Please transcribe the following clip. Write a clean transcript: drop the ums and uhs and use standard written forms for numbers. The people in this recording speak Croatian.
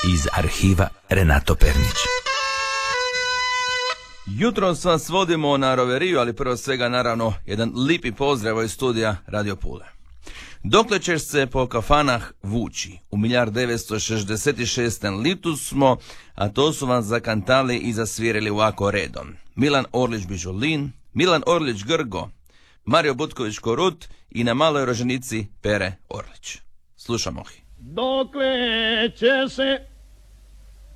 iz arhiva Renato Pernić. Jutros vas vodimo na roveriju, ali prvo svega naravno jedan lipi pozdrav iz studija Radio Pule. Dokle ćeš se po kafanah vući? U 1966. litu smo, a to su vam zakantali i zasvirili ovako redom. Milan Orlić Bižulin, Milan Orlić Grgo, Mario Butković Korut i na maloj roženici Pere Orlić. Slušamo ih. Dokle će se